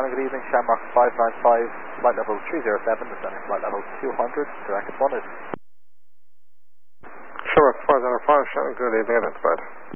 good evening, Shamrock 595, flight level 307, descending flight level 200, direct 1 is. Shamrock 595, good evening, identified.